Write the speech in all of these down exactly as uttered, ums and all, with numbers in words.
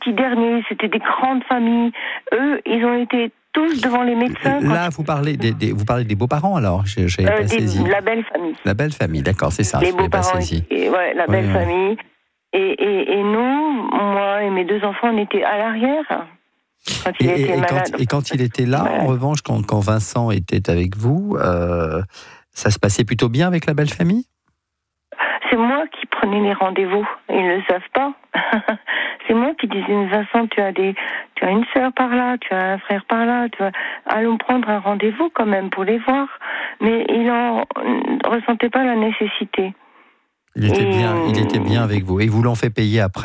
petits derniers, c'était des grandes familles. Eux, ils ont été tous devant les médecins. Là, vous parlez des, des, vous parlez des beaux-parents, alors je n'avais euh, pas des, saisi. La belle famille. La belle famille, d'accord, c'est ça. Les je n'avais pas beaux-parents, saisi. et, ouais, la belle oui, famille. Oui. Et, et, et nous, moi et mes deux enfants, on était à l'arrière. Quand il et, était et, malade. Quand, et quand il était là, ouais. en revanche, quand, quand Vincent était avec vous, euh, ça se passait plutôt bien avec la belle famille ? C'est moi qui prenais les rendez-vous. Ils ne le savent pas. C'est moi qui disais, Vincent, tu as des, tu as une sœur par là, tu as un frère par là, tu vas, allons prendre un rendez-vous quand même pour les voir. Mais il en ressentait pas la nécessité. Il était et... bien, il était bien avec vous. Et vous l'en fait payer après ?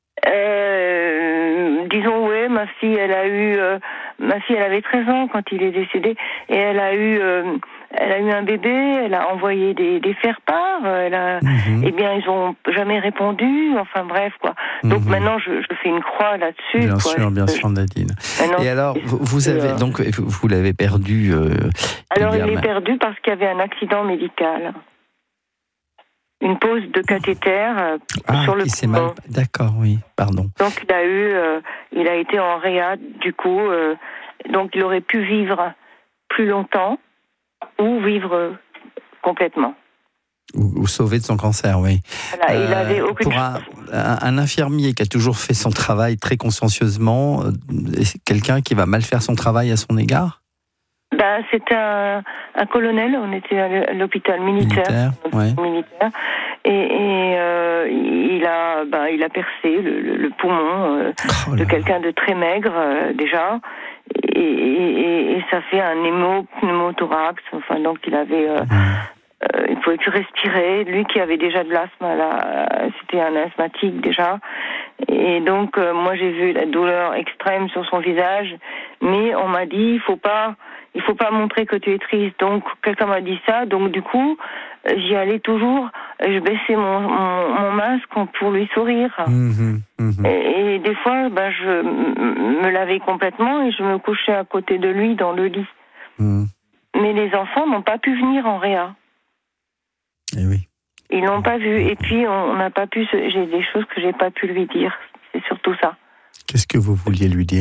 euh, Disons, oui, ma fille, elle a eu, euh, ma fille, elle avait treize ans quand il est décédé, et elle a eu, euh, elle a eu un bébé, elle a envoyé des, des faire-part, elle a, mm-hmm. eh bien, ils ont jamais répondu, enfin bref, quoi. Donc mm-hmm. maintenant, je, je fais une croix là-dessus. Bien quoi. sûr, bien je, sûr, Nadine. Maintenant, et alors, vous, vous avez, euh, donc, vous l'avez perdu. Euh, alors, il est perdu parce qu'il y avait un accident médical. Une pose de cathéter euh, ah, sur le poumon. Mal... D'accord, oui, pardon. Donc il a eu, euh, il a été en réa, du coup, euh, donc il aurait pu vivre plus longtemps ou vivre euh, complètement. Ou, ou sauver de son cancer, oui. Voilà, euh, il avait aucune pour un, un, un infirmier qui a toujours fait son travail très consciencieusement, euh, quelqu'un qui va mal faire son travail à son égard ? Ben, c'était un, un colonel, on était à l'hôpital militaire, militaire, ouais. militaire et, et euh, il a, ben, il a percé le, le, le poumon euh, oh de quelqu'un de très maigre euh, déjà, et, et, et ça fait un hémo, pneumothorax, enfin donc il avait, euh, mmh. euh, il pouvait plus respirer, lui qui avait déjà de l'asthme, là, c'était un asthmatique déjà, et donc euh, moi j'ai vu la douleur extrême sur son visage, mais on m'a dit il faut pas Il faut pas montrer que tu es triste. Donc, quelqu'un m'a dit ça. Donc, du coup, j'y allais toujours. Je baissais mon, mon, mon masque pour lui sourire. Mmh, mmh. Et, et des fois, ben, je me lavais complètement et je me couchais à côté de lui dans le lit. Mmh. Mais les enfants n'ont pas pu venir en réa. Eh oui. Ils l'ont pas vu. Et puis, on n'a pas pu. J'ai des choses que j'ai pas pu lui dire. C'est surtout ça. Qu'est-ce que vous vouliez lui dire ?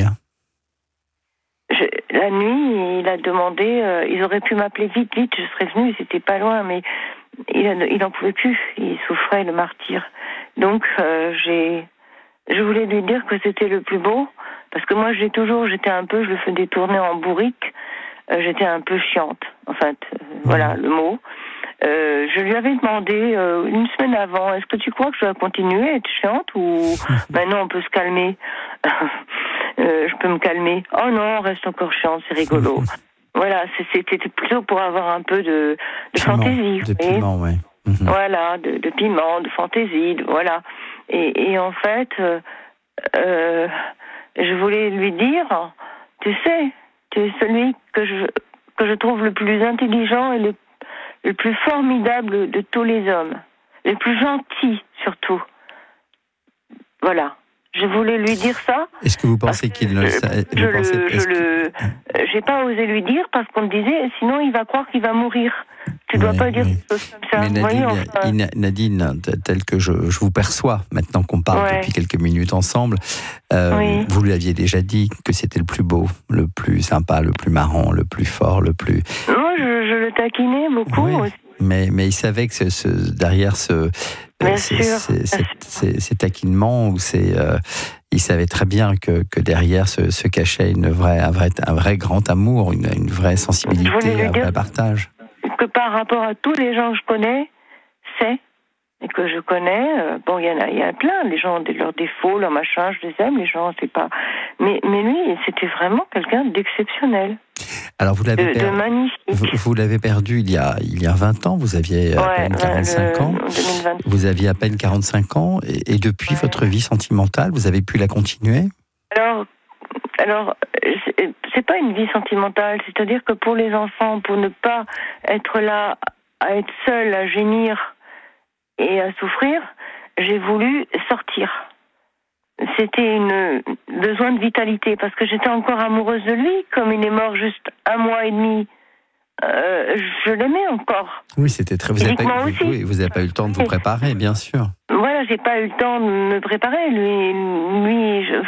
Je, la nuit, il a demandé, euh, ils auraient pu m'appeler vite, vite, je serais venue, c'était pas loin, mais il, a, il en pouvait plus, il souffrait, le martyr. Donc, euh, j'ai, je voulais lui dire que c'était le plus beau, parce que moi, j'ai toujours, j'étais un peu, je le faisais tourner en bourrique, euh, j'étais un peu chiante, en fait, euh, voilà le mot. Euh, je lui avais demandé euh, une semaine avant, est-ce que tu crois que je dois continuer à être chiante ou maintenant on peut se calmer? euh, Je peux me calmer. Oh non, on reste encore chiante, c'est rigolo. Voilà, c'était plutôt pour avoir un peu de, de piment, fantaisie. De piment, oui. Mmh. Voilà, de, de piment, de fantaisie, de, voilà. Et, et en fait, euh, euh, je voulais lui dire, tu sais, tu es celui que je, que je trouve le plus intelligent et le le plus formidable de tous les hommes, le plus gentil surtout. Voilà. Je voulais lui dire ça. Est-ce que vous pensez qu'il ne le sait? Je le, je le, j'ai pas osé lui dire parce qu'on me disait, sinon il va croire qu'il va mourir. Tu oui, dois pas dire oui. des choses comme ça. Mais Nadine, voyez, enfin... Nadine, tel que je, je vous perçois, maintenant qu'on parle ouais. depuis quelques minutes ensemble, euh, oui. vous lui aviez déjà dit que c'était le plus beau, le plus sympa, le plus marrant, le plus fort, le plus... Moi, je, je le taquinais beaucoup oui. aussi. Mais, mais il savait que ce, ce, derrière ce, Bien ces, sûr. ces, ces, ces, ces taquinements, ou ces, euh, il savait très bien que, que derrière se, se cachait une vraie, un, vrai, un vrai grand amour, une, une vraie sensibilité, un vrai partage. Que par rapport à tous les gens que je connais, c'est, et que je connais, euh, bon, il y en a, il y a plein, les gens ont leurs défauts, leurs machins, je les aime, les gens, c'est pas... Mais, mais lui, c'était vraiment quelqu'un d'exceptionnel. Alors vous l'avez, de, per... de magnifique. Vous, vous l'avez perdu il y a il y a vingt ans. Vous aviez à ouais, peine quarante-cinq le, ans. deux mille vingt. Vous aviez à peine quarante-cinq ans et, et depuis ouais. votre vie sentimentale, vous avez pu la continuer. Alors alors c'est, c'est pas une vie sentimentale. C'est-à-dire que pour les enfants, pour ne pas être là à être seul, à gémir et à souffrir, j'ai voulu sortir. C'était une besoin de vitalité parce que j'étais encore amoureuse de lui. Comme il est mort juste un mois et demi, euh, je l'aimais encore. Oui, c'était très. Vous n'avez pas, vous, oui, vous avez pas eu le temps de vous préparer, bien sûr. Voilà, j'ai pas eu le temps de me préparer. Lui, lui, je,